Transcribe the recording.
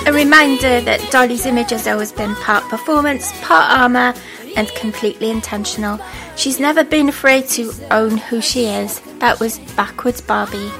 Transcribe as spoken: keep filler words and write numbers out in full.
A reminder that Dolly's image has always been part performance, part armour, and completely intentional. She's never been afraid to own who she is. That was Backwards Barbie.